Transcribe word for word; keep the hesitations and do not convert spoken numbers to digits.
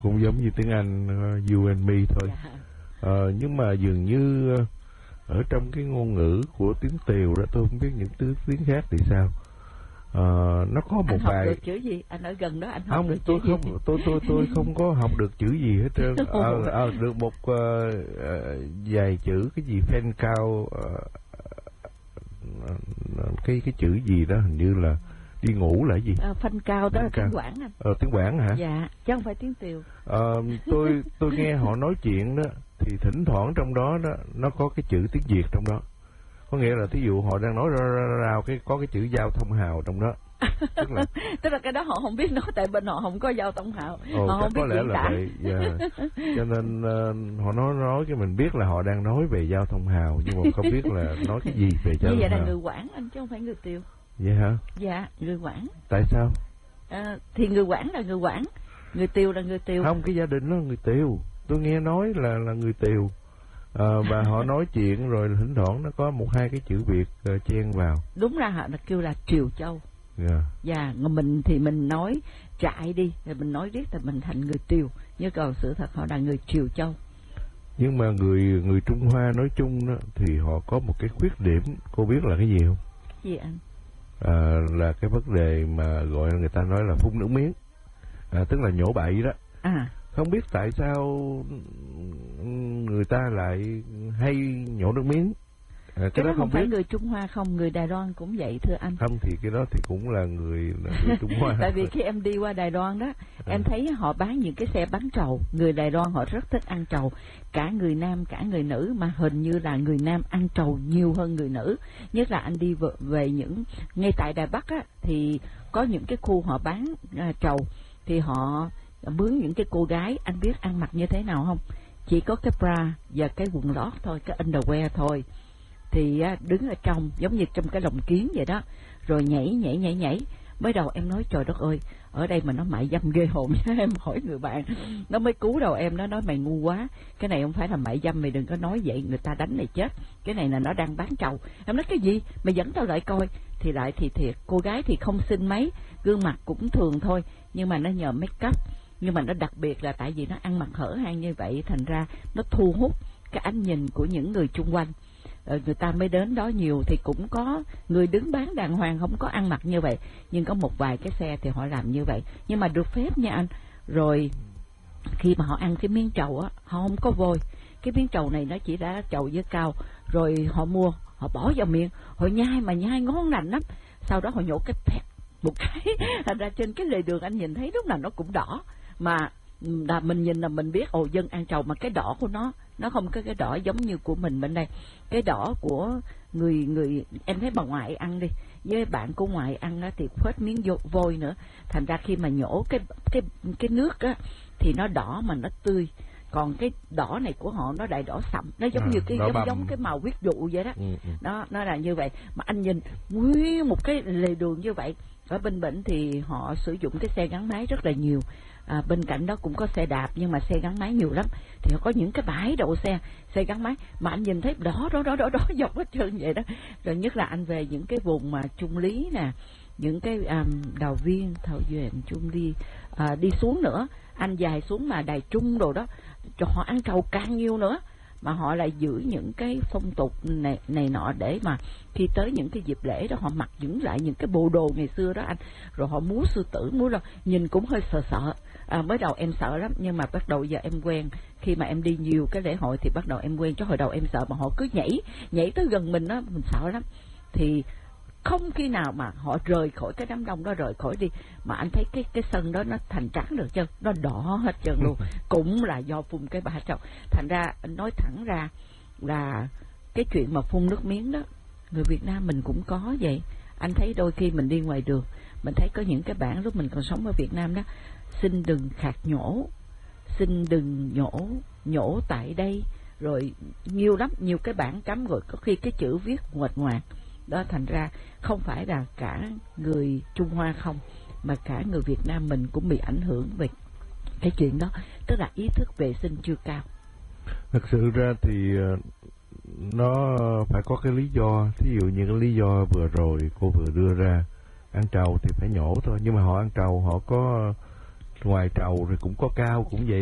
cũng giống như tiếng Anh uh, you and me thôi. Dạ. Uh, nhưng mà dường như uh, ở trong cái ngôn ngữ của tiếng Tiều đó, tôi không biết những tiếng tiếng khác thì sao. Uh, nó có một anh học vài được chữ gì? Anh ở gần đó anh học không, được tôi chữ không, gì? tôi tôi tôi không có học được chữ gì hết trơn. Ờ, ờ, được một uh, uh, vài chữ cái gì phen cao, uh, uh, cái cái chữ gì đó hình như là đi ngủ là cái gì? À, phanh cao đó phanh là cao. tiếng Quảng anh. Ờ, tiếng Quảng hả? Dạ, chứ không phải tiếng Tiều. Ờ, tôi tôi nghe họ nói chuyện đó thì thỉnh thoảng trong đó đó nó có cái chữ tiếng Việt trong đó. Có nghĩa là thí dụ họ đang nói ra ra rào cái có cái chữ giao thông hào trong đó. Tức là tức là cái đó họ không biết nói, tại bên họ không có giao thông hào. Ồ, họ không biết có lẽ diễn là tả. vậy. Yeah. Cho nên uh, họ nói nói cái mình biết là họ đang nói về giao thông hào, nhưng mà không biết là nói cái gì về giao Như thông vậy là hào. người Quảng anh chứ không phải người Tiều. Vậy hả? Dạ, người Quảng. Tại sao? À, thì người Quảng là người Quảng, người Tiều là người Tiều. Không, cái gia đình nó là người Tiều. Tôi nghe nói là là người Tiều. À, và họ nói chuyện rồi thỉnh thoảng nó có một hai cái chữ Việt uh, chen vào. Đúng ra họ kêu là Triều Châu. Yeah. Dạ, mình thì mình nói trại đi, thì mình nói riết thì mình thành người Tiều, nhưng còn sự thật họ là người Triều Châu. Nhưng mà người người Trung Hoa nói chung đó thì họ có một cái khuyết điểm, cô biết là cái gì không? Gì anh? À, là cái vấn đề mà gọi là người ta nói là phun nước miếng, à, tức là nhổ bậy đó. À. Không biết tại sao người ta lại hay nhổ nước miếng. À, cái, cái đó, đó không, không phải biết. người Trung Hoa không, người Đài Loan cũng vậy thưa anh. Không thì cái đó thì cũng là người, là người Trung Hoa. Tại vì khi em đi qua Đài Loan đó, à. em thấy họ bán những cái xe bán trầu. Người Đài Loan họ rất thích ăn trầu, cả người nam cả người nữ, mà hình như là người nam ăn trầu nhiều hơn người nữ. Nhất là anh đi về, về những ngay tại Đài Bắc á, thì có những cái khu họ bán à, trầu, thì họ mướn những cái cô gái, anh biết ăn mặc như thế nào không? Chỉ có cái bra và cái quần lót thôi, cái underwear thôi, thì đứng ở trong giống như trong cái lồng kiến vậy đó, rồi nhảy nhảy nhảy nhảy. Mới đầu em nói trời đất ơi, ở đây mà nó mại dâm ghê hồn. Em hỏi người bạn, nó mới cứu đầu em, nó nói mày ngu quá, cái này không phải là mại dâm, mày đừng có nói vậy, người ta đánh mày chết, cái này là nó đang bán trầu. Em nói cái gì, mày dẫn tao lại coi. Thì lại thì thiệt, cô gái thì không xinh mấy, gương mặt cũng thường thôi, nhưng mà nó nhờ make up, nhưng mà nó đặc biệt là tại vì nó ăn mặc hở hang như vậy, thành ra nó thu hút cái ánh nhìn của những người chung quanh. Người ta mới đến đó nhiều. Thì cũng có người đứng bán đàng hoàng không có ăn mặc như vậy, nhưng có một vài cái xe thì họ làm như vậy, nhưng mà được phép nha anh. Rồi khi mà họ ăn cái miếng trầu á, họ không có vôi, cái miếng trầu này nó chỉ đã trầu với cao, rồi họ mua, họ bỏ vào miệng, họ nhai mà nhai ngon lành lắm. Sau đó họ nhổ cái pẹt một cái thành ra trên cái lề đường anh nhìn thấy lúc nào nó cũng đỏ, mà là mình nhìn là mình biết ồ dân ăn trầu, mà cái đỏ của nó nó không có cái đỏ giống như của mình bên đây. Cái đỏ của người người em thấy bà ngoại ăn đi, với bạn của ngoại ăn á, thì phết miếng vô, vôi nữa, thành ra khi mà nhổ cái cái cái nước á thì nó đỏ mà nó tươi. Còn cái đỏ này của họ nó đại đỏ sậm, nó giống à, như cái giống bầm. giống cái màu huyết dụ vậy đó. Ừ, ừ. Đó, nó là như vậy. Mà anh nhìn nguyên một cái lề đường như vậy. Ở bên Bển thì họ sử dụng cái xe gắn máy rất là nhiều. À, bên cạnh đó cũng có xe đạp, nhưng mà xe gắn máy nhiều lắm. Thì họ có những cái bãi đậu xe xe gắn máy mà anh nhìn thấy đỏ đỏ đỏ đỏ đỏ dọc hết trơn vậy đó. Rồi nhất là anh về những cái vùng mà Trung Lý nè, những cái um, Đào Viên, Thảo Duyện, Trung Ly, à, đi xuống nữa, anh dài xuống mà Đài Trung đồ đó, cho họ ăn trầu càng nhiều nữa. Mà họ lại giữ những cái phong tục này, này nọ, để mà khi tới những cái dịp lễ đó họ mặc những lại những cái bộ đồ ngày xưa đó anh. Rồi họ múa sư tử, múa rồi nhìn cũng hơi sợ sợ. À, mới đầu em sợ lắm, nhưng mà bắt đầu giờ em quen. Khi mà em đi nhiều cái lễ hội thì bắt đầu em quen. Chứ hồi đầu em sợ, mà họ cứ nhảy nhảy tới gần mình đó, mình sợ lắm. Thì không khi nào mà họ rời khỏi cái đám đông đó, rời khỏi đi mà anh thấy cái cái sân đó nó thành trắng được chứ, nó đỏ hết trơn luôn. Cũng là do phun cái ba trầu. Thành ra anh nói thẳng ra là cái chuyện mà phun nước miếng đó, người Việt Nam mình cũng có vậy. Anh thấy đôi khi mình đi ngoài đường, mình thấy có những cái bảng lúc mình còn sống ở Việt Nam đó, xin đừng khạc nhổ, xin đừng nhổ, nhổ tại đây, rồi nhiều lắm, nhiều cái bảng cấm, rồi có khi cái chữ viết nguệch ngoạc đó. Thành ra không phải là cả người Trung Hoa không, mà cả người Việt Nam mình cũng bị ảnh hưởng về cái chuyện đó, tức là ý thức vệ sinh chưa cao. Thật sự ra thì nó phải có cái lý do. Thí dụ như cái lý do vừa rồi cô vừa đưa ra, ăn trầu thì phải nhổ thôi, nhưng mà họ ăn trầu họ có ngoài trầu rồi cũng có cao cũng vậy.